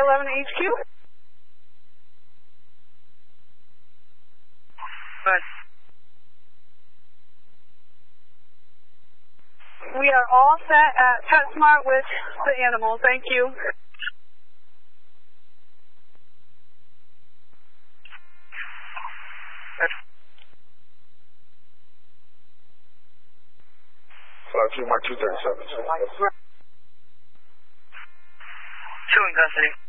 11 HQ. Good. We are all set at PetSmart with the animals. Thank you. 2 Mark 237. 2 in custody.